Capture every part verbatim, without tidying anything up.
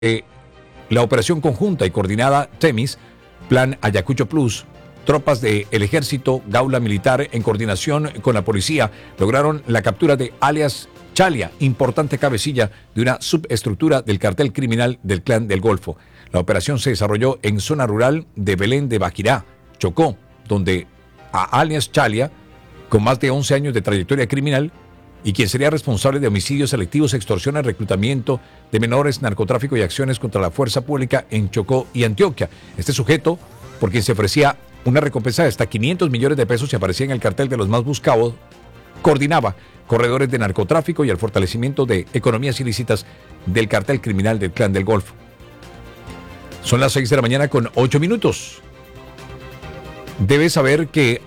Eh, la operación conjunta y coordinada Temis, Plan Ayacucho Plus, tropas del ejército, Gaula Militar, en coordinación con la policía, lograron la captura de alias Chalia, importante cabecilla de una subestructura del cartel criminal del Clan del Golfo. La operación se desarrolló en zona rural de Belén de Bajirá, Chocó, donde a alias Chalia, con más de once años de trayectoria criminal, y quien sería responsable de homicidios selectivos, extorsiones, reclutamiento de menores, narcotráfico y acciones contra la fuerza pública en Chocó y Antioquia. Este sujeto, por quien se ofrecía una recompensa de hasta quinientos millones de pesos y aparecía en el cartel de los más buscados, coordinaba corredores de narcotráfico y el fortalecimiento de economías ilícitas del cartel criminal del Clan del Golfo. Son las seis de la mañana con ocho minutos. Debes saber que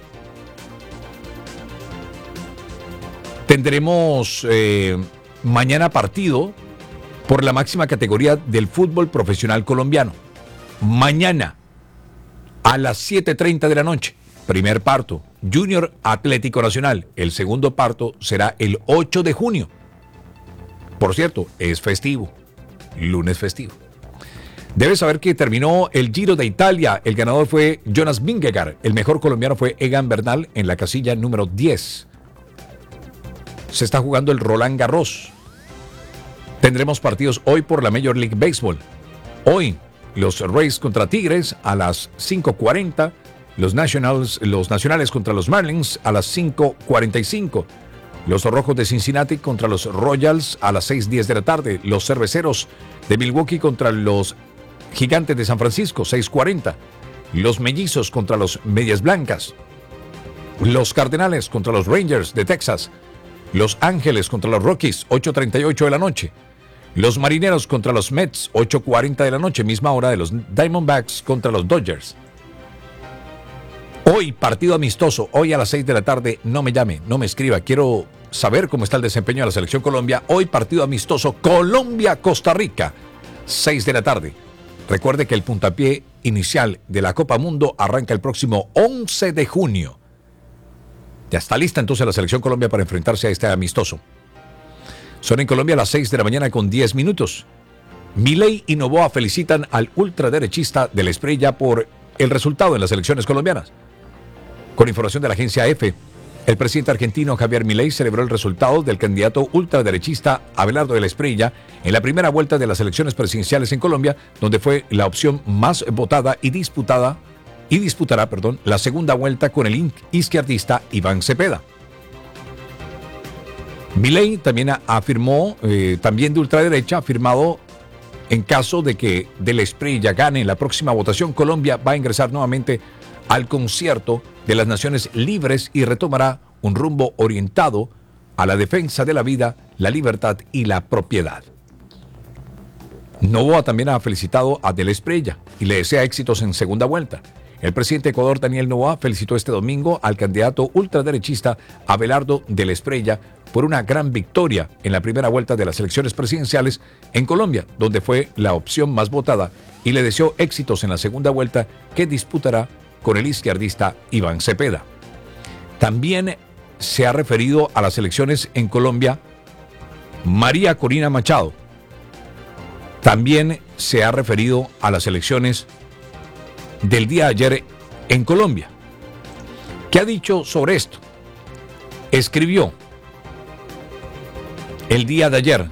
tendremos eh, mañana partido por la máxima categoría del fútbol profesional colombiano. Mañana a las siete treinta de la noche, primer parto, Junior Atlético Nacional. El segundo parto será el ocho de junio. Por cierto, es festivo, lunes festivo. Debes saber que terminó el Giro de Italia. El ganador fue Jonas Vingegaard. El mejor colombiano fue Egan Bernal en la casilla número diez. Se está jugando el Roland Garros. Tendremos partidos hoy por la Major League Baseball. Hoy, los Rays contra Tigres a las cinco cuarenta. Los Nationals, los Nacionales contra los Marlins a las cinco cuarenta y cinco. Los Rojos de Cincinnati contra los Royals a las seis diez de la tarde. Los Cerveceros de Milwaukee contra los Gigantes de San Francisco, seis cuarenta. Los Mellizos contra los Medias Blancas. Los Cardenales contra los Rangers de Texas. Los Ángeles contra los Rockies, ocho treinta y ocho de la noche. Los Marineros contra los Mets, ocho cuarenta de la noche, misma hora de los Diamondbacks contra los Dodgers. Hoy, partido amistoso, hoy a las seis de la tarde, no me llame, no me escriba, quiero saber cómo está el desempeño de la Selección Colombia. Hoy, partido amistoso, Colombia-Costa Rica, seis de la tarde. Recuerde que el puntapié inicial de la Copa Mundo arranca el próximo once de junio. Ya está lista entonces la Selección Colombia para enfrentarse a este amistoso. Son en Colombia a las seis de la mañana con diez minutos. Milei y Noboa felicitan al ultraderechista del Espriella por el resultado en las elecciones colombianas. Con información de la agencia EFE, el presidente argentino Javier Milei celebró el resultado del candidato ultraderechista Abelardo del Espriella en la primera vuelta de las elecciones presidenciales en Colombia, donde fue la opción más votada y disputada y disputará, perdón, la segunda vuelta con el izquierdista Iván Cepeda. Milei también afirmó, eh, también de ultraderecha, ha afirmado en caso de que del Espriella gane en la próxima votación, Colombia va a ingresar nuevamente al concierto de las naciones libres y retomará un rumbo orientado a la defensa de la vida, la libertad y la propiedad. Noboa también ha felicitado a del Espriella y le desea éxitos en segunda vuelta. El presidente de Ecuador, Daniel Noboa, felicitó este domingo al candidato ultraderechista Abelardo del Espriella por una gran victoria en la primera vuelta de las elecciones presidenciales en Colombia, donde fue la opción más votada, y le deseó éxitos en la segunda vuelta que disputará con el izquierdista Iván Cepeda. También se ha referido a las elecciones en Colombia María Corina Machado. También se ha referido a las elecciones del día de ayer en Colombia. ¿Qué ha dicho sobre esto? Escribió el día de ayer,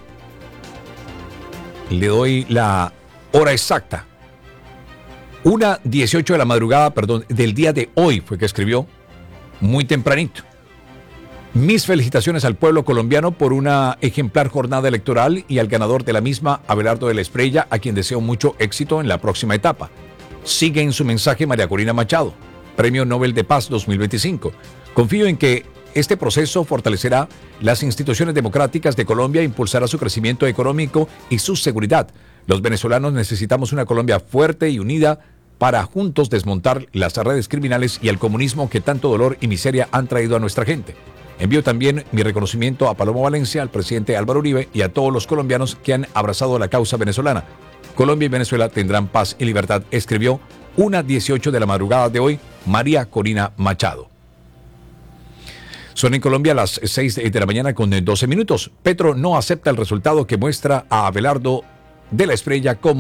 le doy la hora exacta, una dieciocho de la madrugada, perdón, del día de hoy fue que escribió, muy tempranito. Mis felicitaciones al pueblo colombiano por una ejemplar jornada electoral y al ganador de la misma, Abelardo del Espriella, a quien deseo mucho éxito en la próxima etapa. Sigue en su mensaje María Corina Machado, Premio Nobel de Paz dos mil veinticinco. Confío en que este proceso fortalecerá las instituciones democráticas de Colombia e impulsará su crecimiento económico y su seguridad. Los venezolanos necesitamos una Colombia fuerte y unida para juntos desmontar las redes criminales y el comunismo que tanto dolor y miseria han traído a nuestra gente. Envío también mi reconocimiento a Paloma Valencia, al presidente Álvaro Uribe y a todos los colombianos que han abrazado la causa venezolana. Colombia y Venezuela tendrán paz y libertad, escribió una dieciocho de la madrugada de hoy María Corina Machado. Son en Colombia las seis de la mañana con doce minutos. Petro no acepta el resultado que muestra a Abelardo de la estrella como